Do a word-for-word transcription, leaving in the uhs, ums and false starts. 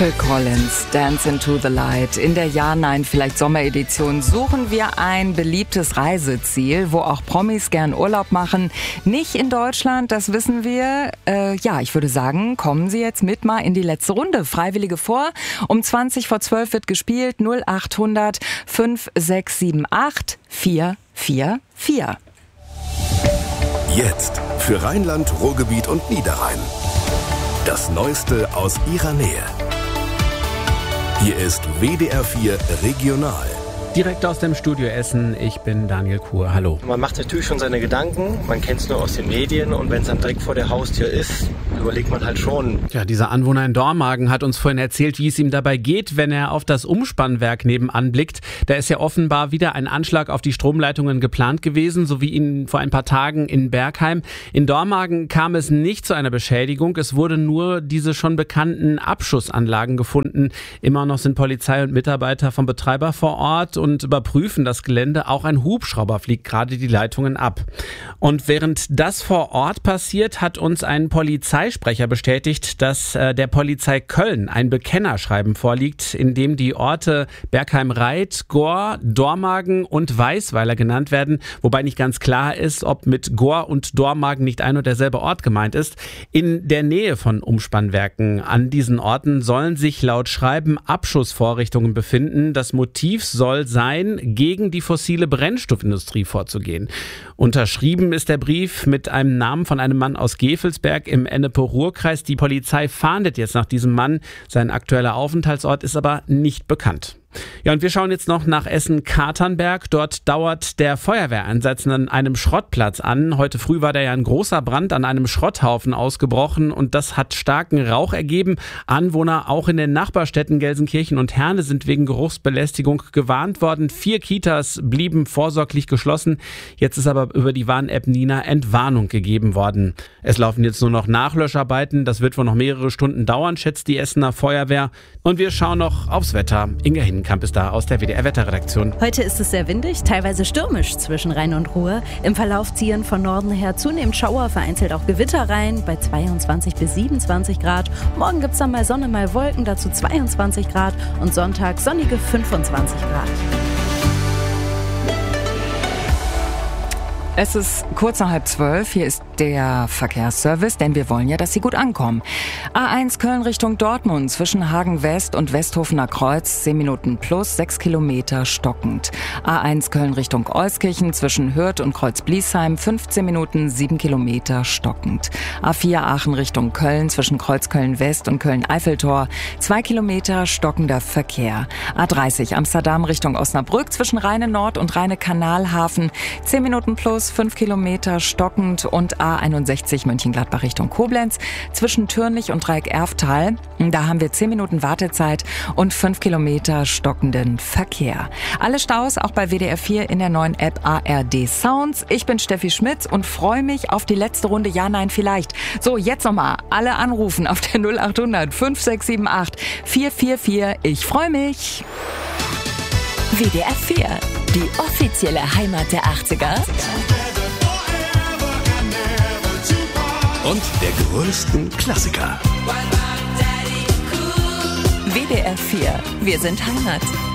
Phil Collins, Dance into the Light. In der Ja-Nein-Vielleicht-Sommeredition suchen wir ein beliebtes Reiseziel, wo auch Promis gern Urlaub machen. Nicht in Deutschland, das wissen wir. Äh, ja, ich würde sagen, kommen Sie jetzt mit mal in die letzte Runde. Freiwillige vor. Um zwanzig vor zwölf wird gespielt. null achthundert fünf sechs sieben acht vier vier vier. Jetzt für Rheinland, Ruhrgebiet und Niederrhein. Das Neueste aus Ihrer Nähe. Hier ist W D R vier Regional. Direkt aus dem Studio Essen, ich bin Daniel Kuhr, hallo. Man macht natürlich schon seine Gedanken, man kennt es nur aus den Medien und wenn es dann direkt vor der Haustür ist, überlegt man halt schon. Ja, dieser Anwohner in Dormagen hat uns vorhin erzählt, wie es ihm dabei geht, wenn er auf das Umspannwerk nebenan blickt. Da ist ja offenbar wieder ein Anschlag auf die Stromleitungen geplant gewesen, so wie ihn vor ein paar Tagen in Bergheim. In Dormagen kam es nicht zu einer Beschädigung, es wurden nur diese schon bekannten Abschussanlagen gefunden. Immer noch sind Polizei und Mitarbeiter vom Betreiber vor Ort und überprüfen das Gelände. Auch ein Hubschrauber fliegt gerade die Leitungen ab. Und während das vor Ort passiert, hat uns ein Polizeisprecher bestätigt, dass äh, der Polizei Köln ein Bekennerschreiben vorliegt, in dem die Orte Bergheim-Reit, Gohr, Dormagen und Weisweiler genannt werden, wobei nicht ganz klar ist, ob mit Gohr und Dormagen nicht ein und derselbe Ort gemeint ist. In der Nähe von Umspannwerken an diesen Orten sollen sich laut Schreiben Abschussvorrichtungen befinden. Das Motiv soll sein, gegen die fossile Brennstoffindustrie vorzugehen. Unterschrieben ist der Brief mit einem Namen von einem Mann aus Gevelsberg im Ennepe-Ruhr-Kreis. Die Polizei fahndet jetzt nach diesem Mann. Sein aktueller Aufenthaltsort ist aber nicht bekannt. Ja, und wir schauen jetzt noch nach Essen-Katernberg. Dort dauert der Feuerwehreinsatz an einem Schrottplatz an. Heute früh war da ja ein großer Brand an einem Schrotthaufen ausgebrochen und das hat starken Rauch ergeben. Anwohner auch in den Nachbarstädten Gelsenkirchen und Herne sind wegen Geruchsbelästigung gewarnt worden. Vier Kitas blieben vorsorglich geschlossen. Jetzt ist aber über die Warn-App Nina Entwarnung gegeben worden. Es laufen jetzt nur noch Nachlöscharbeiten. Das wird wohl noch mehrere Stunden dauern, schätzt die Essener Feuerwehr. Und wir schauen noch aufs Wetter. Inga Hinkamp ist da aus der W D R-Wetterredaktion. Heute ist es sehr windig, teilweise stürmisch zwischen Rhein und Ruhr. Im Verlauf ziehen von Norden her zunehmend Schauer, vereinzelt auch Gewitter rein, bei zweiundzwanzig bis siebenundzwanzig Grad. Morgen gibt es dann mal Sonne, mal Wolken, dazu zweiundzwanzig Grad und Sonntag sonnige fünfundzwanzig Grad. Es ist kurz nach halb zwölf. Hier ist der Verkehrsservice, denn wir wollen ja, dass Sie gut ankommen. A eins Köln Richtung Dortmund zwischen Hagen West und Westhofener Kreuz, zehn Minuten plus, sechs Kilometer stockend. A eins Köln Richtung Euskirchen zwischen Hürth und Kreuz-Bliesheim, fünfzehn Minuten, sieben Kilometer stockend. A vier Aachen Richtung Köln zwischen Kreuzköln West und Köln-Eiffeltor, zwei Kilometer stockender Verkehr. A dreißig Amsterdam Richtung Osnabrück zwischen Rheine-Nord und Rheine-Kanalhafen, zehn Minuten plus, fünf Kilometer stockend. Und A einundsechzig Mönchengladbach Richtung Koblenz zwischen Türnich und Dreieck-Erftal. Da haben wir zehn Minuten Wartezeit und fünf Kilometer stockenden Verkehr. Alle Staus auch bei W D R vier in der neuen App A R D Sounds. Ich bin Steffi Schmitz und freue mich auf die letzte Runde Ja, Nein, Vielleicht. So, jetzt nochmal alle anrufen auf der null achthundert fünf sechs sieben acht vier vier vier. Ich freue mich. W D R vier, die offizielle Heimat der achtziger. Und der größten Klassiker. W D R vier, wir sind Heimat.